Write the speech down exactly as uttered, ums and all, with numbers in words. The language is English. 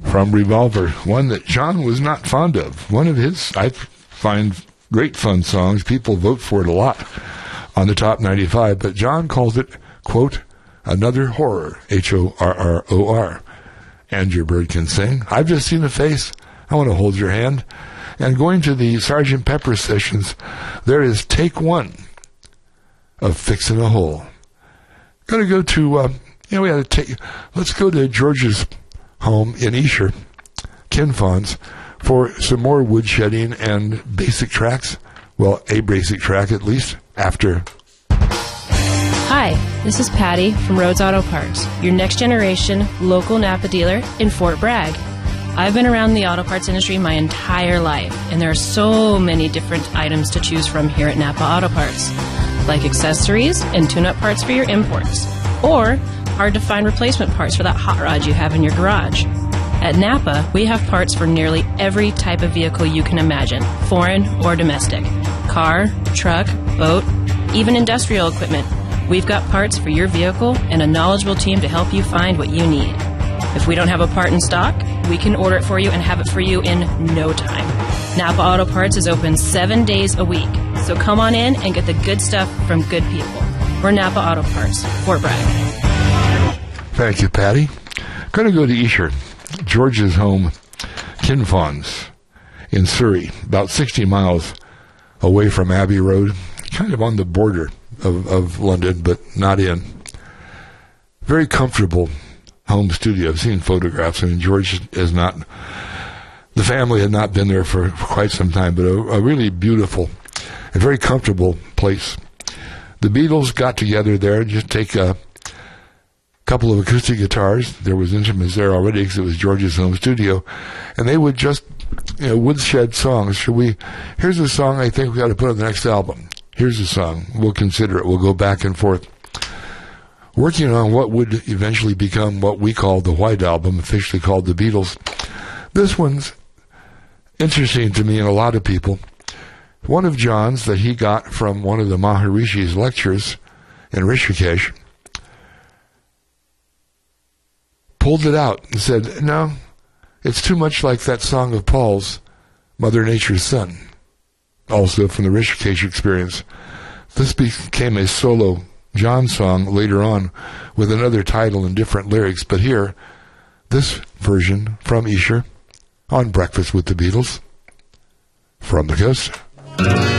from Revolver, one that John was not fond of. One of his, I find, great fun songs. People vote for it a lot on the top ninety-five, but John calls it, quote, another horror, H O R R O R. Andrew Bird can sing. I've just seen a face. I want to hold your hand. And going to the Sergeant Pepper sessions, there is take one of Fixin' a Hole. Going to go to, uh, you know, we had to take, let's go to George's home in Esher, Ken Fonz, for some more woodshedding and basic tracks. Well, a basic track at least, after. Hi, this is Patty from Rhodes Auto Parts, your next generation local Napa dealer in Fort Bragg. I've been around the auto parts industry my entire life, and there are so many different items to choose from here at Napa Auto Parts, like accessories and tune-up parts for your imports, or hard-to-find replacement parts for that hot rod you have in your garage. At Napa, we have parts for nearly every type of vehicle you can imagine, foreign or domestic. Car, truck, boat, even industrial equipment. We've got parts for your vehicle and a knowledgeable team to help you find what you need. If we don't have a part in stock, we can order it for you and have it for you in no time. Napa Auto Parts is open seven days a week, so come on in and get the good stuff from good people. We're Napa Auto Parts, Fort Bragg. Thank you, Patty. Going to go to Esher, George's home, Ken Fonz, in Surrey, about sixty miles away from Abbey Road, kind of on the border of, of London, but not in. Very comfortable home studio. I've seen photographs. I mean, George is not, the family had not been there for, for quite some time, but a, a really beautiful, a very comfortable place. The Beatles got together there, just take a couple of acoustic guitars. There was instruments there already because it was George's home studio, and they would just, you know, woodshed songs. Should we, here's a song I think we got to put on the next album. Here's a song. We'll consider it. We'll go back and forth. Working on what would eventually become what we call the White Album, officially called the Beatles. This one's interesting to me and a lot of people. One of John's that he got from one of the Maharishi's lectures in Rishikesh pulled it out and said, no, it's too much like that song of Paul's, Mother Nature's Son, also from the Rishikesh experience. This became a solo John song later on with another title and different lyrics, but here, this version from Esher on Breakfast with the Beatles from the coast.